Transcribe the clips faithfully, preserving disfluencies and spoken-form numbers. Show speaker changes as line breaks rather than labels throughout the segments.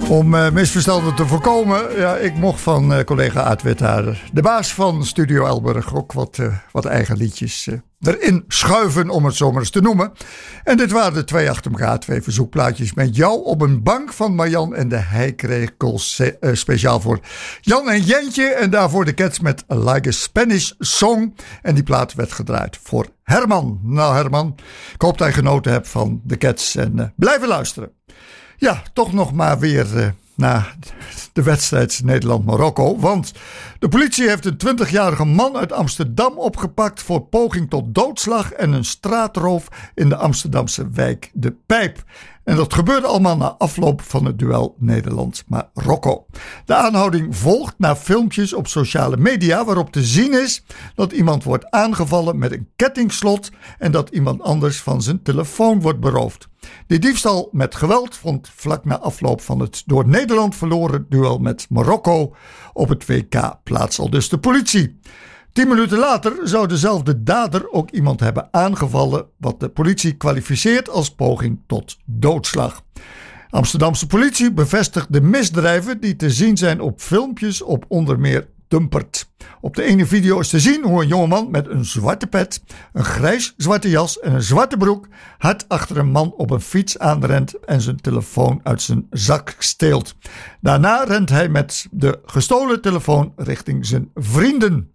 Om uh, misverstanden te voorkomen, ja, ik mocht van uh, collega Aad Withaar, de baas van Studio Elburg, ook wat, uh, wat eigen liedjes uh, erin schuiven, om het zo maar eens te noemen. En dit waren de twee achter elkaar, twee verzoekplaatjes met jou op een bank van Marjan en de Heikrekels, uh, speciaal voor Jan en Jentje. En daarvoor de Cats met Like a Spanish Song. En die plaat werd gedraaid voor Herman. Nou Herman, ik hoop dat je genoten hebt van de Cats en uh, blijven luisteren. Ja, toch nog maar weer uh, naar de wedstrijd Nederland-Marokko. Want de politie heeft een twintigjarige man uit Amsterdam opgepakt voor poging tot doodslag en een straatroof in de Amsterdamse wijk De Pijp. En dat gebeurde allemaal na afloop van het duel Nederland-Marokko. De aanhouding volgt na filmpjes op sociale media waarop te zien is dat iemand wordt aangevallen met een kettingslot en dat iemand anders van zijn telefoon wordt beroofd. De diefstal met geweld vond vlak na afloop van het door Nederland verloren duel met Marokko op het W K plaats, al dus de politie. Tien minuten later zou dezelfde dader ook iemand hebben aangevallen, wat de politie kwalificeert als poging tot doodslag. Amsterdamse politie bevestigt de misdrijven die te zien zijn op filmpjes op onder meer Dumpert. Op de ene video is te zien hoe een jongeman met een zwarte pet, een grijs-zwarte jas en een zwarte broek hard achter een man op een fiets aanrent en zijn telefoon uit zijn zak steelt. Daarna rent hij met de gestolen telefoon richting zijn vrienden.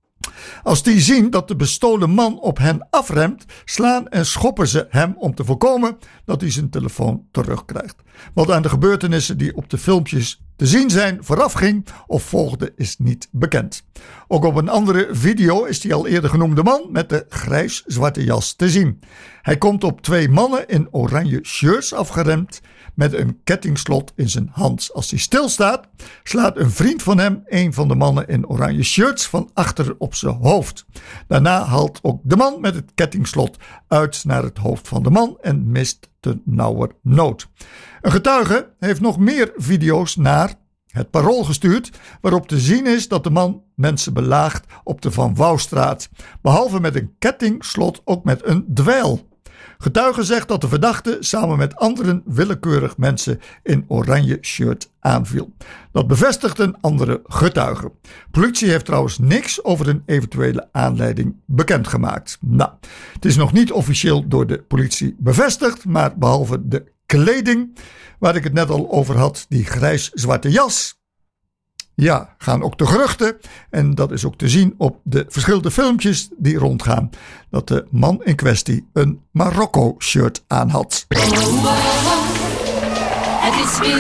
Als die zien dat de bestolen man op hen afremt, slaan en schoppen ze hem om te voorkomen dat hij zijn telefoon terugkrijgt. Wat aan de gebeurtenissen die op de filmpjes te zien zijn voorafging of volgde is niet bekend. Ook op een andere video is die al eerder genoemde man met de grijs-zwarte jas te zien. Hij komt op twee mannen in oranje shirts afgeremd met een kettingslot in zijn hand. Als hij stilstaat, slaat een vriend van hem een van de mannen in oranje shirts van achter op zijn hoofd. Daarna haalt ook de man met het kettingslot uit naar het hoofd van de man en mist te nauwernood. Een getuige heeft nog meer video's naar het Parool gestuurd, waarop te zien is dat de man mensen belaagt op de Van Wouwstraat. Behalve met een kettingslot ook met een dweil. Getuige zegt dat de verdachte samen met anderen willekeurig mensen in oranje shirt aanviel. Dat bevestigt een andere getuige. Politie heeft trouwens niks over een eventuele aanleiding bekendgemaakt. Nou, het is nog niet officieel door de politie bevestigd, maar behalve de kleding, waar ik het net al over had, die grijs-zwarte jas, ja, gaan ook de geruchten, en dat is ook te zien op de verschillende filmpjes die rondgaan, dat de man in kwestie een Marokko-shirt aan had.
Het is weer